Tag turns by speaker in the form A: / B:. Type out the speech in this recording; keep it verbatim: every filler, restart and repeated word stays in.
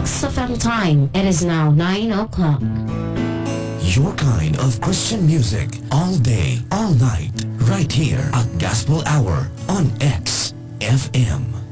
A: X F M time. It is now nine o'clock.
B: Your kind of Christian music all day, all night, right here at Gospel Hour on X F M.